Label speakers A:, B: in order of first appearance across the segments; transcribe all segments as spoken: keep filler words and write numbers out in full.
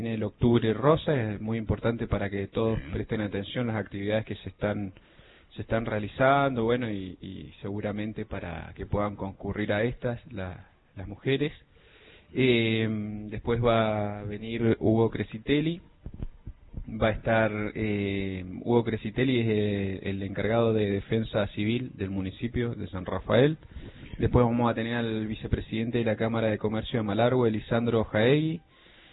A: el octubre rosa, es muy importante para que todos presten atención a las actividades que se están se están realizando, bueno, y, y seguramente para que puedan concurrir a estas la, las mujeres. Eh, después va a venir Hugo Crescitelli, va a estar eh, Hugo Crescitelli es eh, el encargado de defensa civil del municipio de San Rafael. Después vamos a tener al vicepresidente de la Cámara de Comercio de Malargüe, Lisandro Jaegui.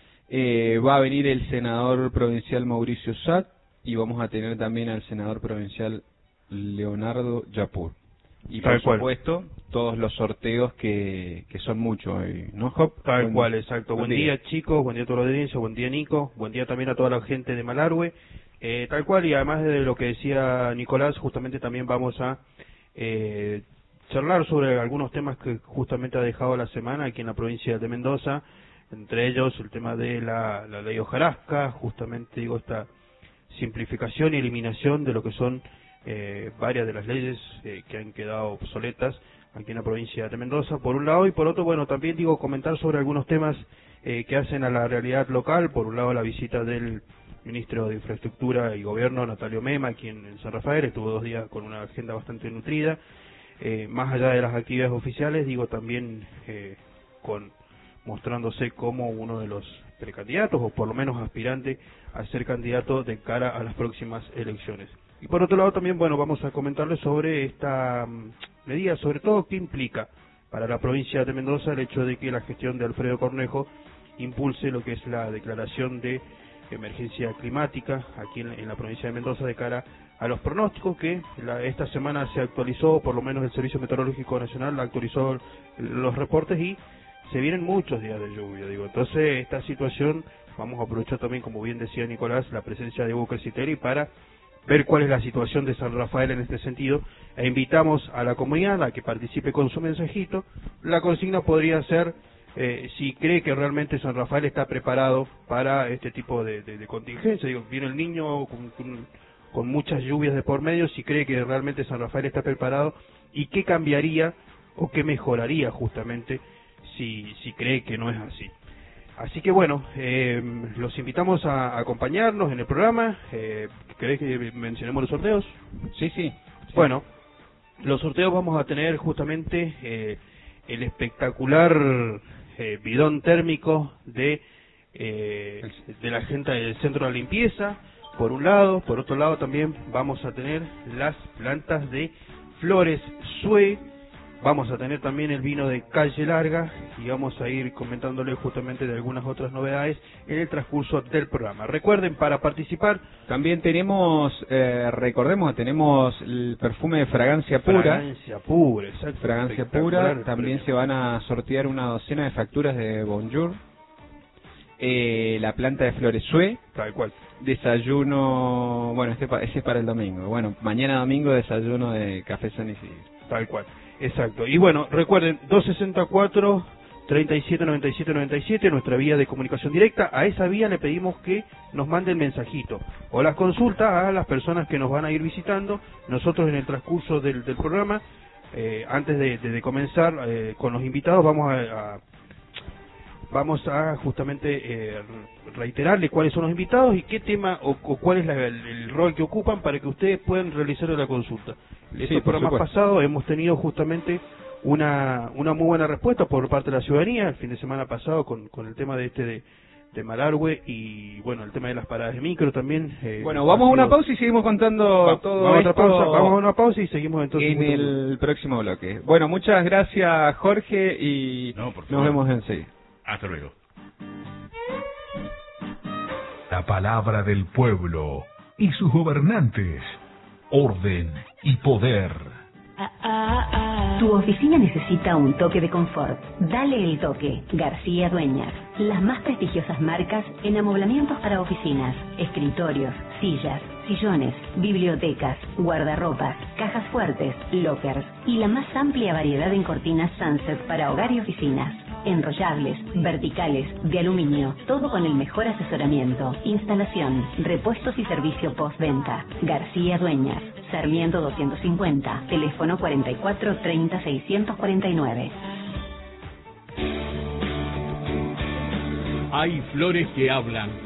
A: Eh, va a venir el senador provincial Mauricio Satt y vamos a tener también al senador provincial Leonardo Yapur. Y por supuesto, todos los sorteos que, que son muchos, ¿no, Job?
B: Tal
A: buen,
B: cual, exacto. Buen, buen día. día, chicos, buen día a toda la audiencia, buen día, Nico, buen día también a toda la gente de Malargüe. Eh, tal cual, y además de lo que decía Nicolás, justamente también vamos a eh, charlar sobre algunos temas que justamente ha dejado la semana aquí en la provincia de Mendoza, entre ellos el tema de la, la ley hojarasca, justamente digo esta simplificación y eliminación de lo que son eh, varias de las leyes eh, que han quedado obsoletas aquí en la provincia de Mendoza, por un lado, y por otro, bueno, también digo comentar sobre algunos temas eh, que hacen a la realidad local, por un lado la visita del ministro de Infraestructura y Gobierno, Natalio Mema, aquí en, en San Rafael, estuvo dos días con una agenda bastante nutrida, eh, más allá de las actividades oficiales, digo también eh, con mostrándose como uno de los precandidatos, o por lo menos aspirante a ser candidato de cara a las próximas elecciones. Y por otro lado también, bueno, vamos a comentarles sobre esta um, medida, sobre todo qué implica para la provincia de Mendoza el hecho de que la gestión de Alfredo Cornejo impulse lo que es la declaración de emergencia climática aquí en, en la provincia de Mendoza de cara a los pronósticos que la, esta semana se actualizó, por lo menos el Servicio Meteorológico Nacional actualizó los reportes y se vienen muchos días de lluvia, digo. Entonces, esta situación, vamos a aprovechar también, como bien decía Nicolás, la presencia de Hugo Crescitelli para ver cuál es la situación de San Rafael en este sentido, e invitamos a la comunidad a que participe con su mensajito. La consigna podría ser eh, si cree que realmente San Rafael está preparado para este tipo de, de, de contingencia. Digo, viene el niño con, con, con muchas lluvias de por medio, si cree que realmente San Rafael está preparado y qué cambiaría o qué mejoraría justamente si, si cree que no es así. Así que bueno, eh, los invitamos a acompañarnos en el programa. Eh, ¿Querés que mencionemos los sorteos?
A: Sí, sí. sí.
B: Bueno, los sorteos vamos a tener justamente eh, el espectacular eh, bidón térmico de, eh, de la gente del centro de limpieza, por un lado. Por otro lado también vamos a tener las plantas de Flores Sue. Vamos a tener también el vino de Calle Larga y vamos a ir comentándole justamente de algunas otras novedades en el transcurso del programa. Recuerden, para participar...
A: También tenemos, eh, recordemos, tenemos el perfume de Fragancia Pura.
B: Fragancia Pura, exacto.
A: Fragancia Pura. También se van a sortear una docena de facturas de Bonjour. Eh, la planta de Flores Sue.
B: Tal cual.
A: Desayuno, bueno, este ese es para el domingo. Bueno, mañana domingo desayuno de Café San Isidro.
B: Tal cual. Exacto. Y bueno, recuerden, dos sesenta y cuatro, treinta y siete, noventa y siete, noventa y siete, nuestra vía de comunicación directa. A esa vía le pedimos que nos manden mensajito o las consultas a las personas que nos van a ir visitando. Nosotros en el transcurso del, del programa, eh, antes de, de, de comenzar eh, con los invitados, vamos a, a vamos a justamente eh, reiterarle cuáles son los invitados y qué tema o, o cuál es la, el, el rol que ocupan para que ustedes puedan realizar la consulta. En estos programas pasados hemos tenido justamente una una muy buena respuesta por parte de la ciudadanía el fin de semana pasado con, con el tema de este de, de Malargüe y bueno, el tema de las paradas de micro también. Eh,
A: bueno, vamos a una pausa y seguimos contando
B: va,
A: todo
B: vamos
A: esto.
B: A pausa, vamos a una pausa y seguimos entonces
A: en el minutos. próximo bloque. Bueno, muchas gracias Jorge y no, nos vemos enseguida.
C: Hasta luego. La palabra del pueblo y sus gobernantes. Orden y poder.
D: Tu oficina necesita un toque de confort. Dale el toque. García Dueñas. Las más prestigiosas marcas en amoblamientos para oficinas, escritorios, sillas, sillones, bibliotecas, guardarropas, cajas fuertes, lockers y la más amplia variedad en cortinas Sunset para hogar y oficinas. Enrollables, verticales, de aluminio, todo con el mejor asesoramiento, instalación, repuestos y servicio postventa. García Dueñas, Sarmiento doscientos cincuenta, teléfono cuarenta y cuatro, treinta, seiscientos cuarenta y nueve.
E: Hay flores que hablan